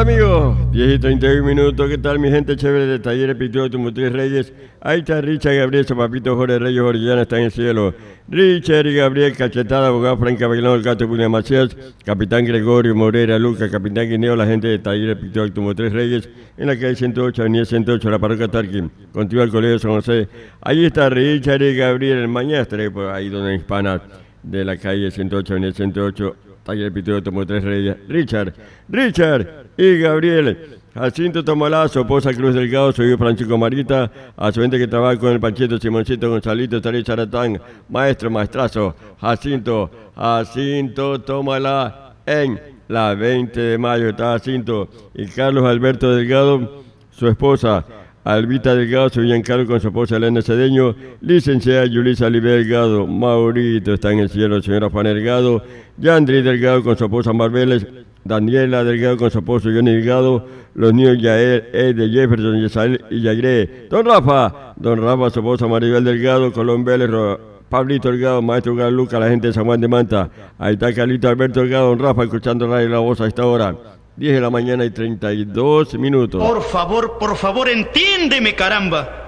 Hola amigos, 10 y 31 minutos, ¿qué tal mi gente chévere de Talleres Pintura Automotriz Reyes? Ahí está Richard Gabriel, su papito Jorge Reyes Orellana está en el cielo. Richard y Gabriel Cachetada, abogado Franca Bailón, el Gato Cunha Macías, capitán Gregorio Moreira Luca, capitán Guineo, la gente de Talleres Pintura Automotriz Reyes, en la calle 108, avenida 108, la parroquia Tarquín, contigo al colegio San José. Ahí está Richard y Gabriel, el mañastre, por ahí donde hispana de la calle 108, avenida 108. Taller Pintura Automotriz Reyes, Richard y Gabriel. Jacinto Tomalá, su esposa Cruz Delgado, su hijo Francisco Marita, a su gente que trabaja con el Panchito, Simoncito, Gonzalito, Tari Charatán, maestrazo, Jacinto Tomalá, en la 20 de mayo está Jacinto, y Carlos Alberto Delgado, su esposa Albita Delgado, su Giancarlo con su esposa Elena Cedeño, licenciada Yulisa Oliver Delgado, Maurito está en el cielo, señora Juan Delgado, Yandri Delgado con su esposa Marbeles, Daniela Delgado con su esposo Johnny Delgado, los niños Yael, de Jefferson, Yesael y Yairé, Don Rafa, su esposa Maribel Delgado, Colón Vélez, Pablito Delgado, Maestro Luca, la gente de San Juan de Manta, ahí está Carlito Alberto Delgado, Don Rafa, escuchando Radio La Voz a esta hora. 10 de la mañana y 32 minutos. Por favor, entiéndeme, caramba.